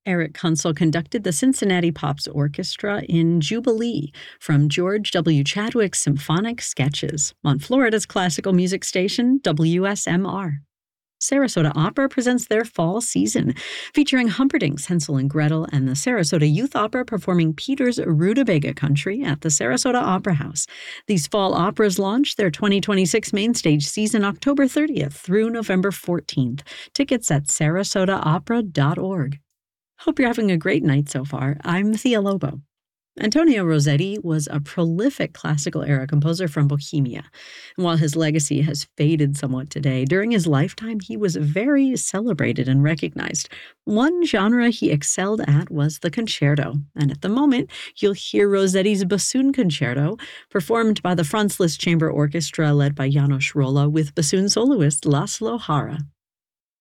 Eric Kunsel conducted the Cincinnati Pops Orchestra in Jubilee from George W. Chadwick's Symphonic Sketches on Florida's classical music station, WSMR. Sarasota Opera presents their fall season, featuring Humperdinck's Hansel and Gretel and the Sarasota Youth Opera performing Peter's Rutabaga Country at the Sarasota Opera House. These fall operas launch their 2026 Mainstage season October 30th through November 14th. Tickets at sarasotaopera.org. Hope you're having a great night so far. I'm Thea Lobo. Antonio Rossetti was a prolific classical-era composer from Bohemia. And while his legacy has faded somewhat today, during his lifetime he was very celebrated and recognized. One genre he excelled at was the concerto, and at the moment you'll hear Rossetti's Bassoon Concerto, performed by the Franz Liszt Chamber Orchestra led by János Róla with bassoon soloist László Hara.